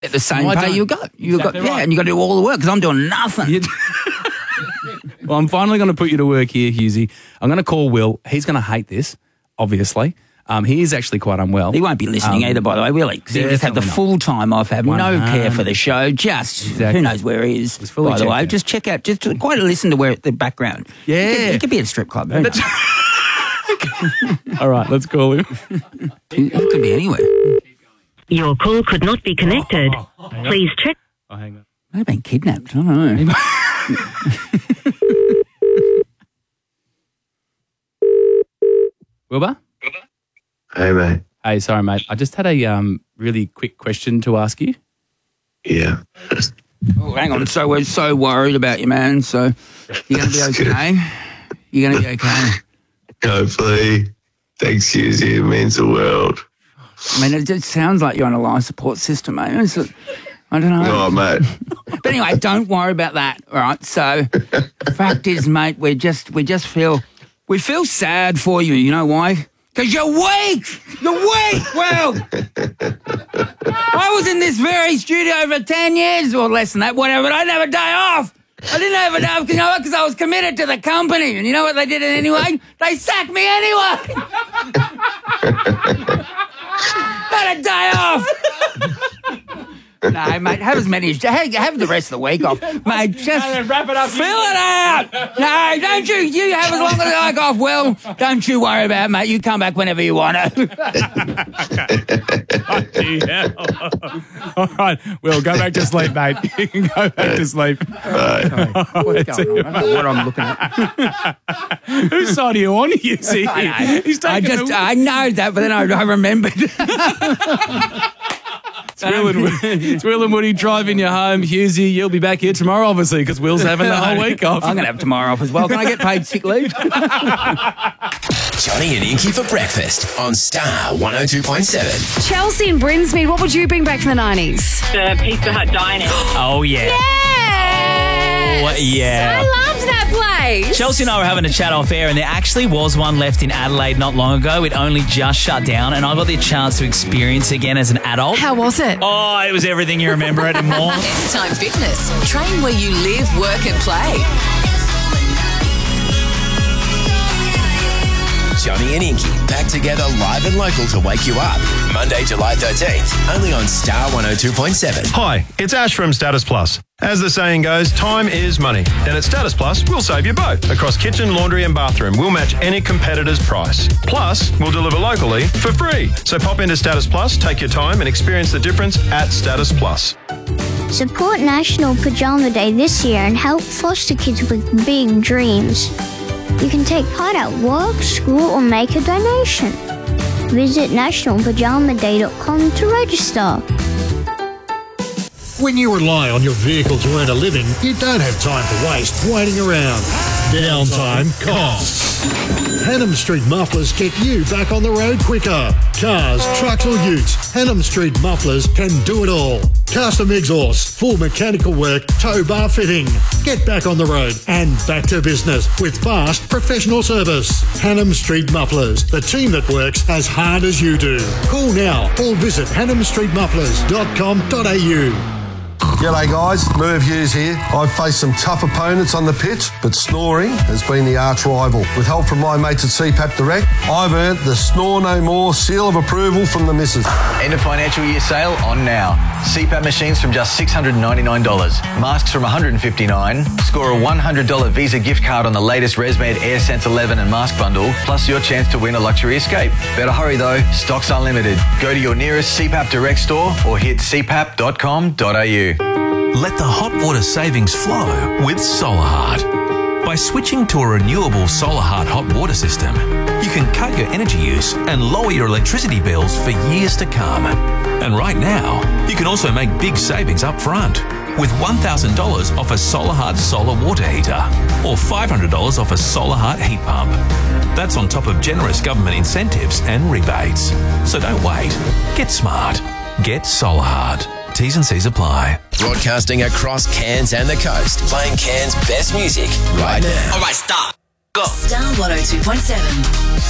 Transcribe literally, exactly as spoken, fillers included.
At the same No, I pay don't. you go. You Exactly got yeah, right. and you got to do all the work because I'm doing nothing. You- Well, I'm finally going to put you to work here, Hughesy. I'm going to call Will. He's going to hate this, obviously. Um, he is actually quite unwell. He won't be listening Um, either, by the way, will he? 'Cause he just had the definitely not. full time off, have no care for the show. Just Exactly. who knows where he is. He's fully by the checked way, out. just check out, just quite listen to where the background. Yeah. he could, he could be at a strip club. Who knows? All right, let's call him. He could be anywhere. Your call could not be connected. Please check. Oh, hang on. They've been kidnapped. I don't know. Wilbur? Hey, mate. Hey, sorry, mate. I just had a um, really quick question to ask you. Yeah. Oh, hang on. So we're so worried about you, man. So you're going to be That's good. okay. You're going to be okay. Hopefully. Thanks, Susie. It means the world. I mean, it just sounds like you're on a life support system, mate. It's a, I don't know. Oh, mate. But anyway, don't worry about that. All right. So the fact is, mate, we just we just feel we feel sad for you. You know why? Because you're weak. You're weak. Well, I was in this very studio for ten years or less than that, whatever. But I didn't have a day off. I didn't have a day off, you know, because I was committed to the company. And you know what they did anyway? They sacked me anyway. Had a day off. No, mate, have as many as have, have the rest of the week off, mate. Just No, no, wrap it up. fill it out. No, don't you? You have as long as you like off. Well, don't you worry about it, mate. You come back whenever you want to. Yeah. All right, Will, go back to sleep, mate. You can go back to sleep. What's going on? I don't know what I'm looking at. Whose side are you on, you see? I know. He's I taking just the- I know that, but then I, I remembered. It's Will, and, it's Will and Woody driving you home. Hughesy, you'll be back here tomorrow, obviously, because Will's having the whole week off. I'm going to have tomorrow off as well. Can I get paid sick leave? Johnny and Inky for breakfast on Star one oh two point seven. Chelsea and Brinsmead, what would you bring back from the nineties? The Pizza Hut dine-in. Oh, yeah. Yes! Oh, yeah. I loved that place. Chelsea and I were having a chat off air, and there actually was one left in Adelaide not long ago. It only just shut down, and I got the chance to experience it again as an adult. How was it? Oh, it was everything you remember it and more. Anytime Fitness. Train where you live, work and play. Johnny and Inky back together live and local to wake you up. Monday, July thirteenth, only on Star one oh two point seven. Hi, it's Ash from Status Plus. As the saying goes, time is money. And at Status Plus, we'll save you both. Across kitchen, laundry and bathroom, we'll match any competitor's price. Plus, we'll deliver locally for free. So pop into Status Plus, take your time and experience the difference at Status Plus. Support National Pajama Day this year and help foster kids with big dreams. You can take part at work, school or make a donation. Visit national pajama day dot com to register. When you rely on your vehicle to earn a living, you don't have time to waste waiting around. Downtime costs. Hannam Street Mufflers get you back on the road quicker. Cars, trucks or utes, Hannam Street Mufflers can do it all. Custom exhaust, full mechanical work, tow bar fitting. Get back on the road and back to business with fast professional service. Hannam Street Mufflers, the team that works as hard as you do. Call now or visit hannam street mufflers dot com dot a u. G'day guys, Merv Hughes here. I've faced some tough opponents on the pitch, but snoring has been the arch rival. With help from my mates at C PAP Direct, I've earned the Snore No More seal of approval from the missus. End of financial year sale on now. C PAP machines from just six hundred ninety-nine dollars. Masks from one hundred fifty-nine dollars. Score a one hundred dollars Visa gift card on the latest ResMed AirSense eleven and mask bundle, plus your chance to win a luxury escape. Better hurry though, stock's unlimited. Go to your nearest C PAP Direct store or hit c pap dot com dot a u. Let the hot water savings flow with SolarHeart. By switching to a renewable SolarHeart hot water system, you can cut your energy use and lower your electricity bills for years to come. And right now, you can also make big savings up front with one thousand dollars off a SolarHeart solar water heater or five hundred dollars off a SolarHeart heat pump. That's on top of generous government incentives and rebates. So don't wait. Get smart. Get SolarHeart. T's and C's apply. Broadcasting across Cairns and the coast, playing Cairns' best music right now. All right, stop. Go. Star one oh two point seven.